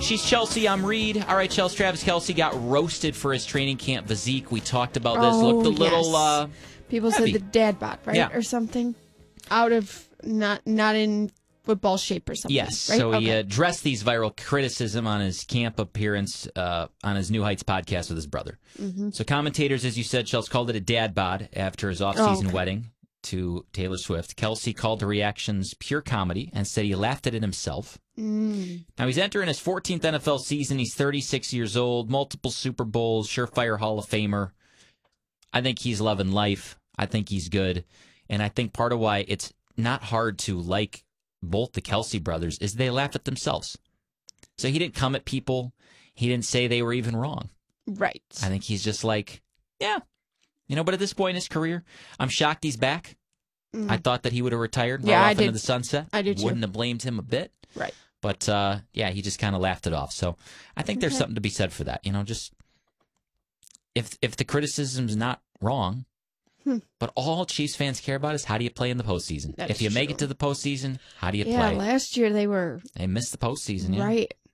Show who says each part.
Speaker 1: She's Chelsea. I'm Reed. All right, Chelsea. Travis Kelce got roasted for his training camp physique. We talked about this. Looked a little
Speaker 2: People
Speaker 1: heavy.
Speaker 2: said the dad bod, right?
Speaker 1: Yeah.
Speaker 2: Or something. Out of, not in football shape or something.
Speaker 1: Yes.
Speaker 2: Right?
Speaker 1: So he
Speaker 2: Okay.
Speaker 1: addressed these viral criticism on his camp appearance on his New Heights podcast with his brother.
Speaker 2: Mm-hmm.
Speaker 1: So commentators, as you said, Chelsea, called it a dad bod after his off-season
Speaker 2: okay.
Speaker 1: wedding to Taylor Swift. Kelce called the reactions pure comedy and said he laughed at it himself. Now, he's entering his 14th NFL season. He's 36 years old, multiple Super Bowls, surefire Hall of Famer. I think he's loving life. I think he's good. And I think part of why it's not hard to like both the Kelce brothers is they laughed at themselves. So he didn't come at people. He didn't say they were even wrong.
Speaker 2: Right.
Speaker 1: I think he's just like, yeah. But at this point in his career, I'm shocked he's back. I thought that he would have retired right off into the sunset.
Speaker 2: I did too.
Speaker 1: Wouldn't have blamed him a bit.
Speaker 2: Right.
Speaker 1: But, he just kind of laughed it off. So I think there's something to be said for that. Just if the criticism's not wrong, but all Chiefs fans care about is how do you play in the postseason.
Speaker 2: That
Speaker 1: if
Speaker 2: is
Speaker 1: you make
Speaker 2: true.
Speaker 1: it to the postseason, how do you
Speaker 2: Yeah,
Speaker 1: play?
Speaker 2: last year they were
Speaker 1: They missed the postseason, yeah.
Speaker 2: right.